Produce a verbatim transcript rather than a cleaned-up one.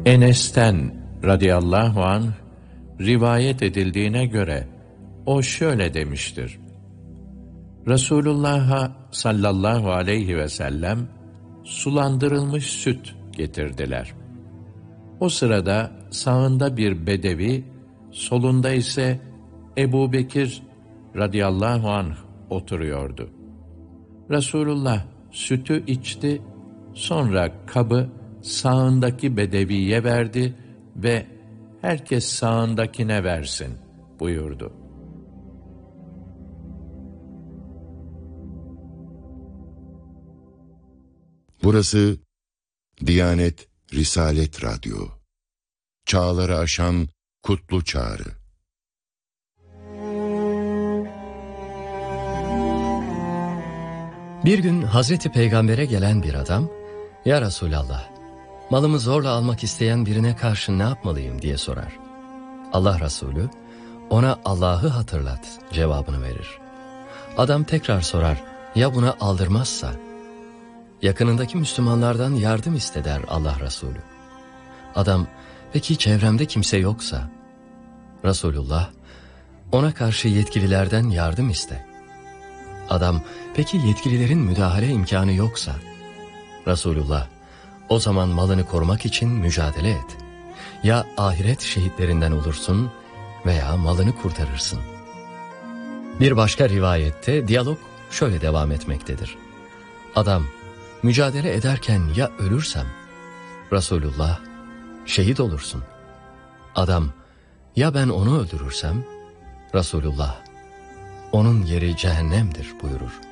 Enes'ten radıyallahu anh rivayet edildiğine göre o şöyle demiştir: Resulullah'a sallallahu aleyhi ve sellem sulandırılmış süt getirdiler. O sırada sağında bir bedevi, solunda ise Ebu Bekir radıyallahu anh oturuyordu. Resulullah sütü içti, sonra kabı sağındaki bedeviye verdi ve herkes sağındakine versin buyurdu. Burası Diyanet Risalet Radyo. Çağları aşan kutlu çağrı. Bir gün Hazreti Peygamber'e gelen bir adam, "Ya Resulallah, malımı zorla almak isteyen birine karşı ne yapmalıyım?" diye sorar. Allah Resulü, "Ona Allah'ı hatırlat" cevabını verir. Adam tekrar sorar, "Ya buna aldırmazsa?" Yakınındaki Müslümanlardan yardım iste der Allah Resulü. Adam, "Peki çevremde kimse yoksa?" Resulullah, "Ona karşı yetkililerden yardım iste." Adam, "Peki yetkililerin müdahale imkanı yoksa?" Resulullah, "O zaman malını korumak için mücadele et. Ya ahiret şehitlerinden olursun veya malını kurtarırsın." Bir başka rivayette diyalog şöyle devam etmektedir. Adam, "Mücadele ederken ya ölürsem?" Resulullah, "Şehit olursun." Adam, "Ya ben onu öldürürsem?" Resulullah, "Onun yeri cehennemdir" buyurur.